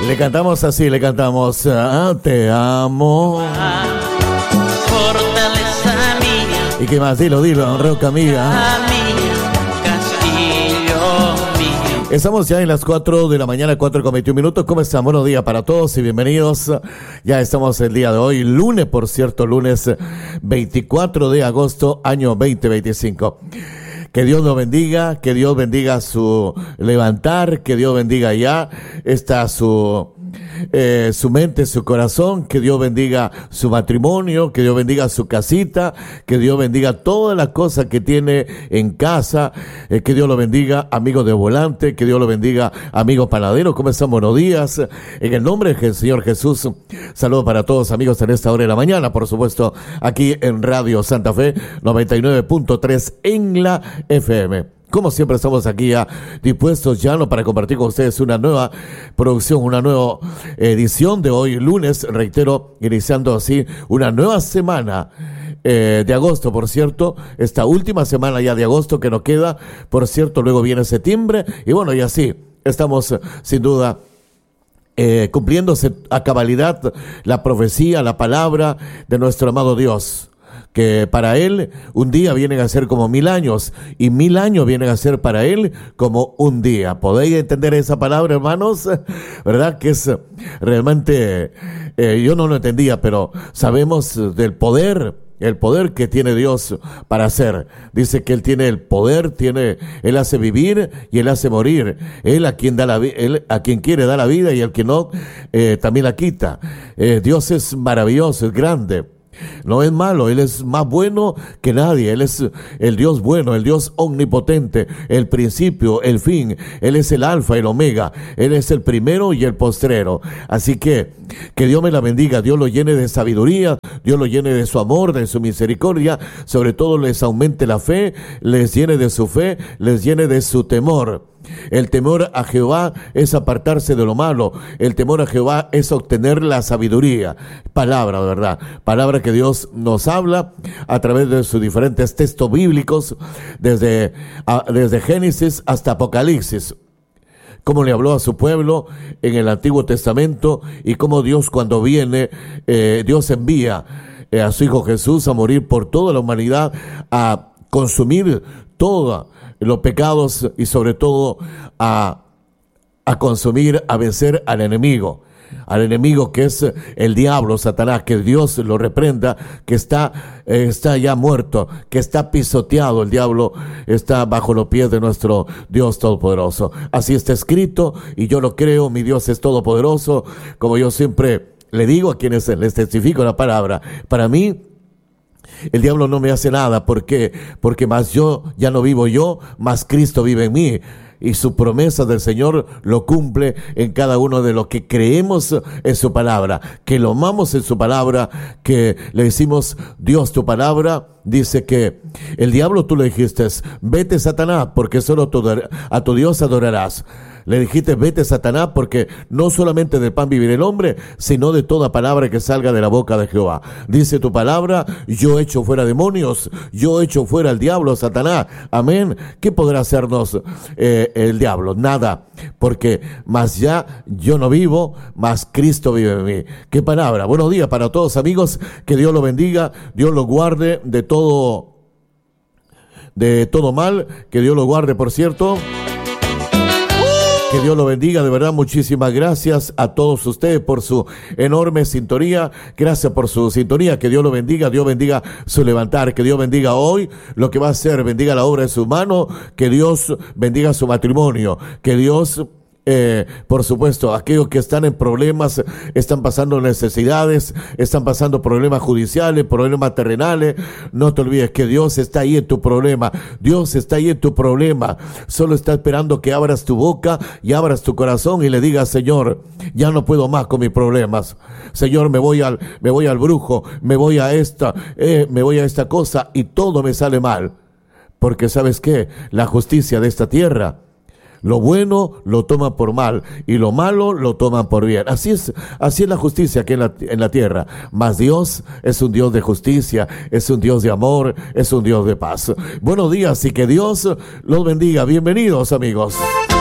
Le cantamos así, le cantamos te amo. Fortaleza mía. ¿Y qué más? Dilo, roca amiga. Estamos ya en las 4 de la mañana, 4:21. ¿Cómo están? Buenos días para todos y bienvenidos. Ya estamos el día de hoy, lunes, por cierto, lunes 24 de agosto, año 2025. Que Dios lo bendiga, que Dios bendiga su levantar, que Dios bendiga ya su mente, su corazón, que Dios bendiga su matrimonio, que Dios bendiga su casita, que Dios bendiga todas las cosas que tiene en casa, que Dios lo bendiga, amigo de volante, que Dios lo bendiga, amigo panadero. ¿Cómo están? Buenos días. En el nombre del Señor Jesús, saludo para todos amigos en esta hora de la mañana, por supuesto, aquí en Radio Santa Fe 99.3 en la FM. Como siempre estamos aquí ya dispuestos ya para compartir con ustedes una nueva producción, una nueva edición de hoy lunes, reitero, iniciando así una nueva semana de agosto, por cierto, esta última semana ya de agosto que nos queda, por cierto, luego viene septiembre y bueno, y así estamos sin duda cumpliéndose a cabalidad la profecía, la palabra de nuestro amado Dios, que para Él un día vienen a ser como 1000 años y 1000 años vienen a ser para Él como un día. ¿Podéis entender esa palabra, hermanos? ¿Verdad? Que es realmente, yo no lo entendía, pero sabemos del poder, el poder que tiene Dios para hacer. Dice que Él tiene el poder, Él hace vivir y Él hace morir. Él a quien Él a quien quiere da la vida y al que no, también la quita. Dios es maravilloso, es grande. No es malo, Él es más bueno que nadie. Él es el Dios bueno, el Dios omnipotente, el principio, el fin. Él es el alfa y el omega. Él es el primero y el postrero. Así que Dios me la bendiga, Dios lo llene de sabiduría, Dios lo llene de su amor, de su misericordia. Sobre todo les aumente la fe, les llene de su fe, les llene de su temor. El temor a Jehová es apartarse de lo malo. El temor a Jehová es obtener la sabiduría. Palabra, ¿verdad? Palabra que Dios nos habla a través de sus diferentes textos bíblicos, desde Génesis hasta Apocalipsis. Cómo le habló a su pueblo en el Antiguo Testamento y cómo Dios cuando viene, Dios envía a su Hijo Jesús a morir por toda la humanidad, a consumir todos los pecados y sobre todo a consumir, a vencer al enemigo que es el diablo, Satanás, que Dios lo reprenda, que está ya muerto, que está pisoteado. El diablo está bajo los pies de nuestro Dios Todopoderoso. Así está escrito y yo lo creo. Mi Dios es todopoderoso, como yo siempre le digo a quienes les testifico la palabra. Para mí, el diablo no me hace nada. ¿Por qué? Porque más yo, ya no vivo yo, más Cristo vive en mí. Y su promesa del Señor lo cumple en cada uno de los que creemos en su palabra, que lo amamos en su palabra, que le decimos, Dios, tu palabra dice que el diablo tú le dijiste, vete Satanás, porque solo a tu Dios adorarás. Le dijiste, vete Satanás, porque no solamente del pan vivirá el hombre, sino de toda palabra que salga de la boca de Jehová. Dice tu palabra, yo echo fuera demonios, yo echo fuera al diablo, Satanás. Amén. ¿Qué podrá hacernos el diablo? Nada, porque más ya yo no vivo, más Cristo vive en mí. ¿Qué palabra? Buenos días para todos amigos, que Dios lo bendiga, Dios lo guarde de todo mal, que Dios lo guarde, por cierto. Que Dios lo bendiga, de verdad, muchísimas gracias a todos ustedes por su enorme sintonía, gracias por su sintonía, que Dios lo bendiga, Dios bendiga su levantar, que Dios bendiga hoy lo que va a hacer, bendiga la obra de su mano, que Dios bendiga su matrimonio, que Dios... por supuesto, aquellos que están en problemas, están pasando necesidades, están pasando problemas judiciales, problemas terrenales, no te olvides que Dios está ahí en tu problema, Dios está ahí en tu problema, solo está esperando que abras tu boca y abras tu corazón y le digas, Señor, ya no puedo más con mis problemas, Señor, me voy al brujo, me voy a esta cosa y todo me sale mal, porque ¿sabes qué? La justicia de esta tierra, lo bueno lo toman por mal y lo malo lo toman por bien. Así es la justicia aquí en la tierra. Mas Dios es un Dios de justicia, es un Dios de amor, es un Dios de paz. Buenos días y que Dios los bendiga. Bienvenidos, amigos.